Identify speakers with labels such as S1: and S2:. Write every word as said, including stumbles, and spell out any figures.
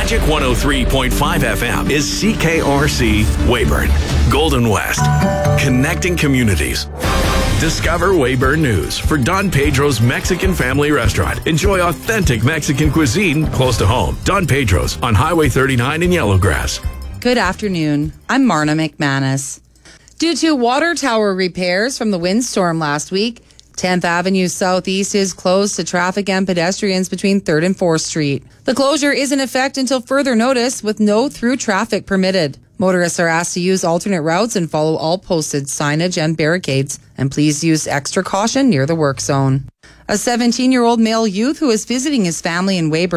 S1: Magic one oh three point five F M is C K R C Weyburn, Golden West, connecting communities. Discover Weyburn News for Don Pedro's Mexican Family Restaurant. Enjoy authentic Mexican cuisine close to home. Don Pedro's on Highway thirty-nine in Yellowgrass.
S2: Good afternoon. I'm Marna McManus. Due to water tower repairs from the windstorm last week, tenth Avenue Southeast is closed to traffic and pedestrians between third and fourth Street. The closure is in effect until further notice with no through traffic permitted. Motorists are asked to use alternate routes and follow all posted signage and barricades, and please use extra caution near the work zone. A seventeen-year-old male youth who is visiting his family in Weyburn